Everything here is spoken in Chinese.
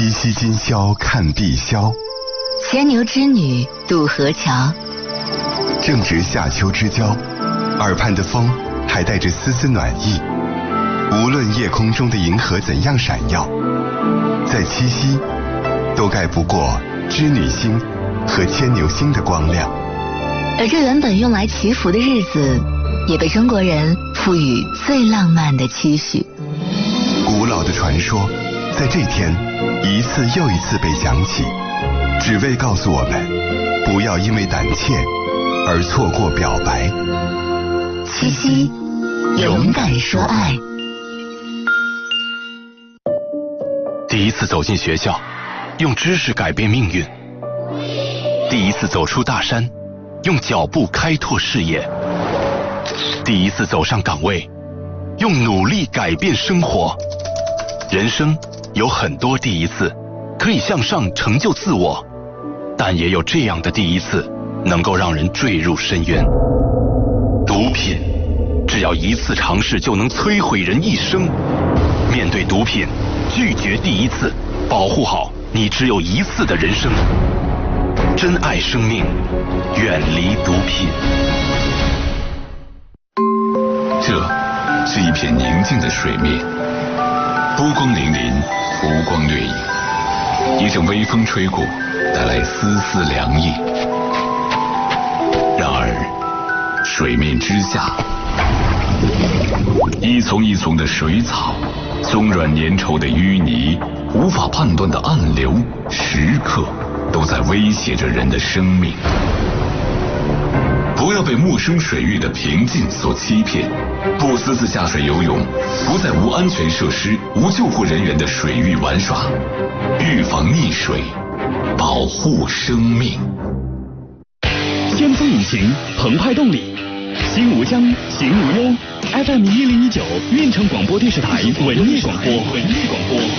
七夕今宵看碧霄， 牵牛织女渡河桥。 正值夏秋之交，耳畔的风还带着丝丝暖意。无论夜空中的银河怎样闪耀，在七夕都盖不过织女星和牵牛星的光亮。 而这原本用来祈福的日子，也被中国人赋予最浪漫的期许。 古老的传说在这天一次又一次被响起，只为告诉我们不要因为胆怯而错过表白。 七夕，勇敢说爱。 第一次走进学校，用知识改变命运；第一次走出大山，用脚步开拓视野；第一次走上岗位，用努力改变生活。人生有很多第一次，可以向上成就自我，但也有这样的第一次，能够让人坠入深渊。毒品，只要一次尝试就能摧毁人一生。面对毒品，拒绝第一次，保护好你只有一次的人生。珍爱生命，远离毒品。 这是一片宁静的水面，波光粼粼，浮光掠影。一阵微风吹过，带来丝丝凉意。然而，水面之下，一丛一丛的水草，松软粘稠的淤泥，无法判断的暗流，时刻都在威胁着人的生命。不要被陌生水域的平静所欺骗，不私自下水游泳，不在无安全设施、无救护人员的水域玩耍，预防溺水，保护生命。 先锋引擎，澎湃动力，心无疆，行无忧。FM 1019，运城广播电视台文艺广播。